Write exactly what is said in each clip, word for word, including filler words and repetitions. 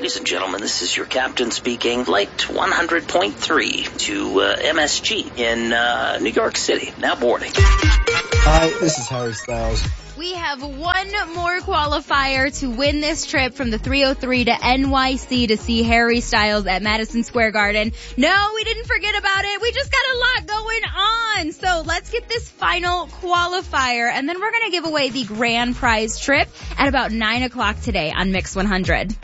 Ladies and gentlemen, this is your captain speaking. Flight one hundred point three to uh, M S G in uh, New York City. Now boarding. Hi, this is Harry Styles. We have one more qualifier to win this trip from the three oh three to N Y C to see Harry Styles at Madison Square Garden. No, we didn't forget about it. We just got a lot going on. So let's get this final qualifier, and then we're going to give away the grand prize trip at about nine o'clock today on Mix one hundred.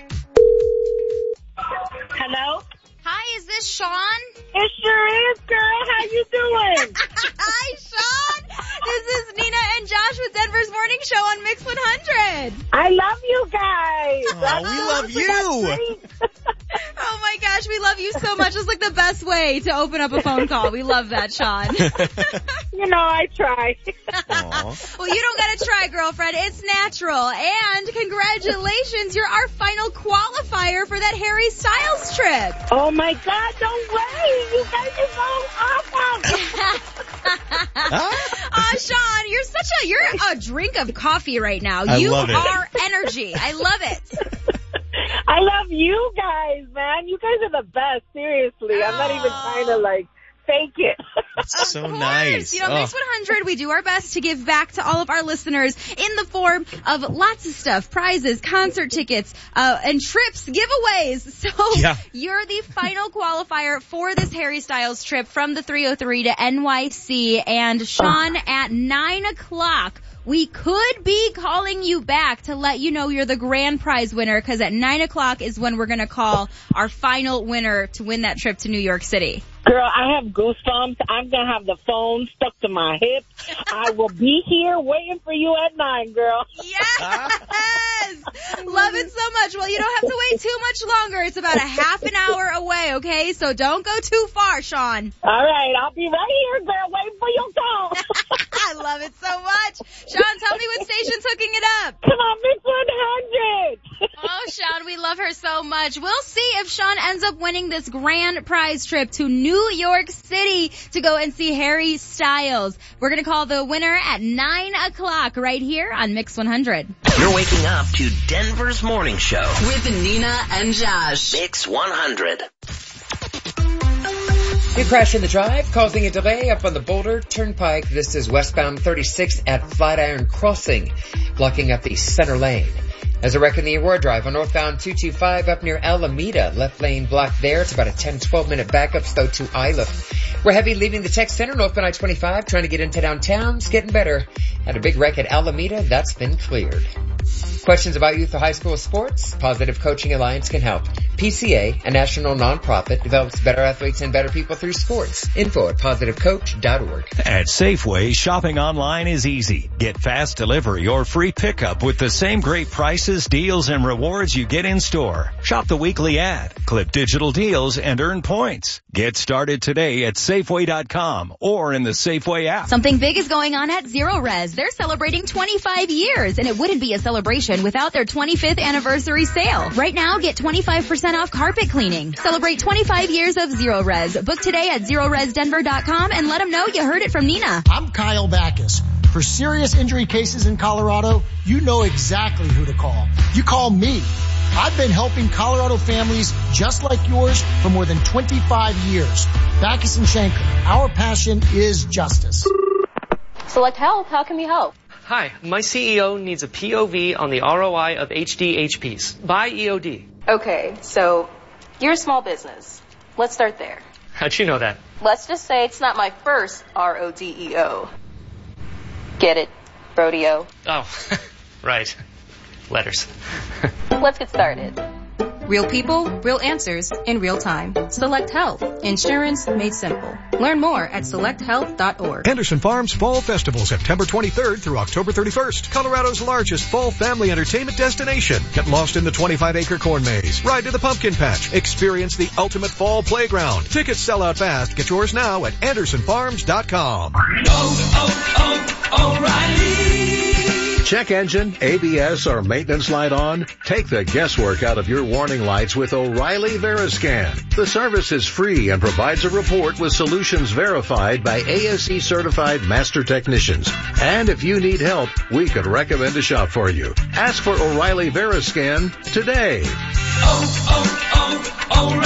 Hello? Hi, is this Sean? It sure is, girl. How you doing? Hi, Sean. This is Nina and Josh with Denver's Morning Show on Mix one hundred. I love you guys. Oh, we love you. Oh my gosh, we love you so much. It's like the best way to open up a phone call. We love that, Sean. You know, I try. Well, you don't gotta try, girlfriend. It's natural. And congratulations, you're our final qualifier for that Harry Styles trip. Oh my God, no way. You guys are so awesome. Aw, Sean, you're such a, you're a drink of coffee right now. I you love it. are energy. I love it. I love you guys, man. You guys are the best. Seriously. I'm not even trying to, like, fake it. So Of course. nice. You know, Oh. Mix one hundred, we do our best to give back to all of our listeners in the form of lots of stuff, prizes, concert tickets, uh, and trips, giveaways. So Yeah. you're the final qualifier for this Harry Styles trip from the three oh three to N Y C. And Sean, at nine o'clock, we could be calling you back to let you know you're the grand prize winner, because at nine o'clock is when we're going to call our final winner to win that trip to New York City. Girl, I have goosebumps. I'm going to have the phone stuck to my hip. I will be here waiting for you at nine, girl. Yes! Love it so much. Well, you don't have to wait too much longer. It's about a half an hour away, okay? So don't go too far, Sean. All right, I'll be right here, girl, waiting for your call. I love it so much. Sean, tell me what station's hooking it up. Come on, Mix one hundred. Oh, Sean, we love her so much. We'll see if Sean ends up winning this grand prize trip to New York City to go and see Harry Styles. We're going to call the winner at nine o'clock right here on Mix one hundred. You're waking up to Denver's Morning Show With Nina and Josh. Mix one hundred. New crash in the drive, causing a delay up on the Boulder Turnpike. This is westbound thirty-six at Flatiron Crossing, blocking up the center lane. There's a wreck in the Aurora Drive on northbound two two five up near Alameda. Left lane blocked there. It's about a ten to twelve minute backup, though, to Isla. We're heavy leaving the tech center, northbound I twenty-five, trying to get into downtown. It's getting better. Had a big wreck at Alameda. That's been cleared. Questions about youth or high school sports? Positive Coaching Alliance can help. P C A, a national nonprofit, develops better athletes and better people through sports. Info at positive coach dot org. At Safeway, shopping online is easy. Get fast delivery or free pickup with the same great prices, deals, and rewards you get in store. Shop the weekly ad, clip digital deals, and earn points. Get started today at Safeway dot com or in the Safeway app. Something big is going on at Zero Res. They're celebrating twenty-five years, and it wouldn't be a celebration without their twenty-fifth anniversary sale. Right now, get twenty-five percent off carpet cleaning. Celebrate twenty-five years of Zero Res. Book today at zero res denver dot com and let them know you heard it from Nina. I'm Kyle Backus. For serious injury cases in Colorado, you know exactly who to call. You call me. I've been helping Colorado families just like yours for more than twenty-five years. Backus and Schenker, our passion is justice. Select Health, how can we help? Hi, my C E O needs a P O V on the R O I of H D H Ps. Buy E O D. Okay, so you're a small business. Let's start there. How'd you know that? Let's just say it's not my first R O D E O. Get it? Rodeo. Oh, right. Letters. Let's get started. Real people, real answers in real time. Select Health. Insurance made simple. Learn more at select health dot org. Henderson Farms Fall Festival, September twenty-third through October thirty-first. Colorado's largest fall family entertainment destination. Get lost in the twenty-five acre corn maze. Ride to the pumpkin patch. Experience the ultimate fall playground. Tickets sell out fast. Get yours now at anderson farms dot com. Oh, oh, oh, O'Reilly. Check engine, A B S, or maintenance light on? Take the guesswork out of your warning lights with O'Reilly Veriscan. The service is free and provides a report with solutions verified by A S E certified master technicians. And if you need help, we could recommend a shop for you. Ask for O'Reilly Veriscan today. oh,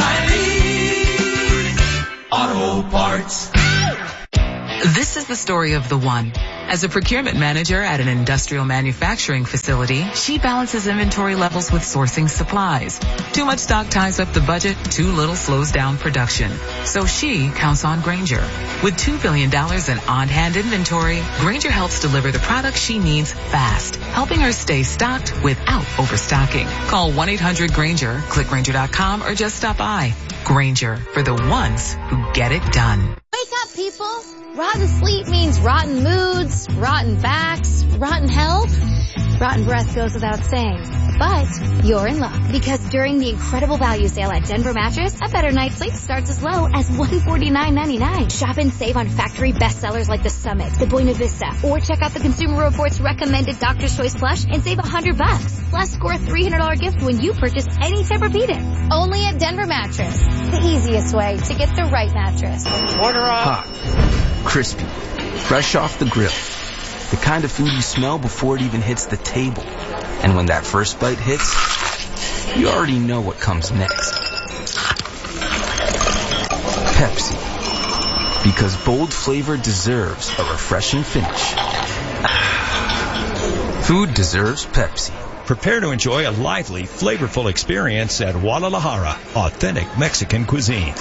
oh, O'Reilly Auto Parts. This is the story of the one. As a procurement manager at an industrial manufacturing facility, she balances inventory levels with sourcing supplies. Too much stock ties up the budget, too little slows down production. So she counts on Grainger. With two billion dollars in on-hand inventory, Grainger helps deliver the products she needs fast, helping her stay stocked without overstocking. Call one eight hundred Grainger, click Grainger dot com, or just stop by. Grainger, for the ones who get it done. Wake up, people! Rotten sleep means rotten moods, rotten backs, rotten health. Rotten breath goes without saying. But you're in luck, because during the incredible value sale at Denver Mattress, a better night's sleep starts as low as one hundred forty-nine ninety-nine. Shop and save on factory bestsellers like the Summit, the Buena Vista, or check out the Consumer Reports recommended Doctor's Choice plush and save one hundred bucks. Plus, score a three hundred dollars gift when you purchase any Tempur-Pedic. Only at Denver Mattress, the easiest way to get the right mattress. Order up. Hot, crispy, fresh off the grill. The kind of food you smell before it even hits the table. And when that first bite hits, you already know what comes next. Pepsi. Because bold flavor deserves a refreshing finish. Food deserves Pepsi. Prepare to enjoy a lively, flavorful experience at Guadalajara, authentic Mexican cuisine.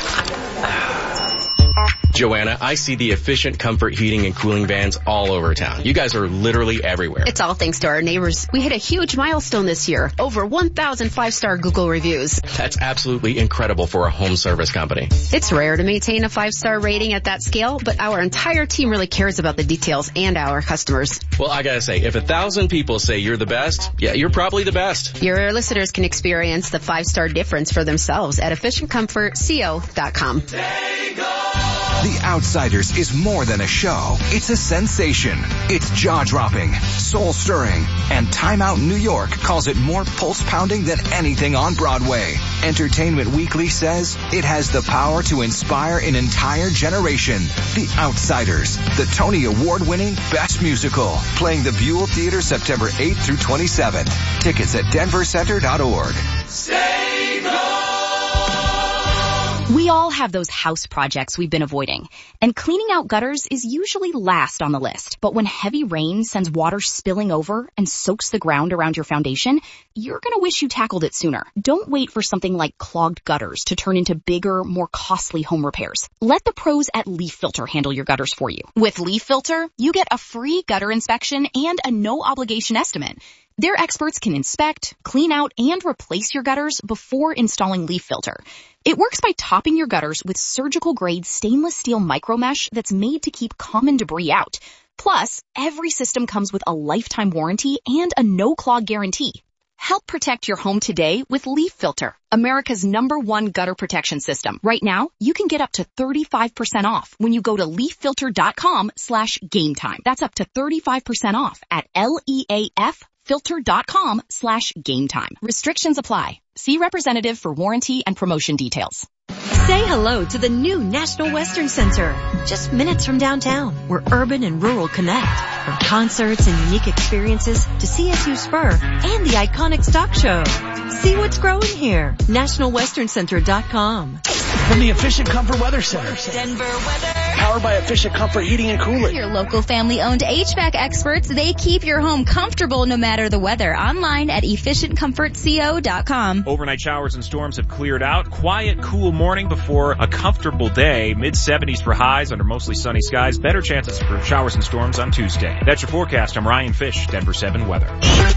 Joanna, I see the Efficient Comfort heating and cooling vans all over town. You guys are literally everywhere. It's all thanks to our neighbors. We hit a huge milestone this year. Over one thousand five-star Google reviews. That's absolutely incredible for a home service company. It's rare to maintain a five-star rating at that scale, but our entire team really cares about the details and our customers. Well, I gotta say, if a thousand people say you're the best, yeah, you're probably the best. Your listeners can experience the five-star difference for themselves at efficient comfort co dot com. The Outsiders is more than a show. It's a sensation. It's jaw-dropping, soul-stirring, and Time Out New York calls it more pulse-pounding than anything on Broadway. Entertainment Weekly says it has the power to inspire an entire generation. The Outsiders, the Tony Award-winning Best Musical, playing the Buell Theater September eighth through twenty-seventh. Tickets at denver center dot org. Stay gold! We all have those house projects we've been avoiding, and cleaning out gutters is usually last on the list. But when heavy rain sends water spilling over and soaks the ground around your foundation, you're gonna wish you tackled it sooner. Don't wait for something like clogged gutters to turn into bigger, more costly home repairs. Let the pros at Leaf Filter handle your gutters for you. With Leaf Filter, you get a free gutter inspection and a no-obligation estimate. Their experts can inspect, clean out, and replace your gutters before installing Leaf Filter. It works by topping your gutters with surgical-grade stainless steel micromesh that's made to keep common debris out. Plus, every system comes with a lifetime warranty and a no-clog guarantee. Help protect your home today with Leaf Filter, America's number one gutter protection system. Right now, you can get up to thirty-five percent off when you go to leaf filter dot com slash game time. That's up to thirty-five percent off at L E A F filter dot com slash game time. Restrictions apply. See representative for warranty and promotion details. Say hello to the new National Western Center, just minutes from downtown, where urban and rural connect. From concerts and unique experiences to C S U Spur and the iconic stock show. See what's growing here. national western center dot com. From the Efficient Comfort Weather Center. Denver weather. Powered by Efficient Comfort Heating and Cooling. Your local family-owned H V A C experts, they keep your home comfortable no matter the weather. Online at efficient comfort co dot com. Overnight showers and storms have cleared out. Quiet, cool morning before a comfortable day. mid seventies for highs under mostly sunny skies. Better chances for showers and storms on Tuesday. That's your forecast. I'm Ryan Fish, Denver seven Weather.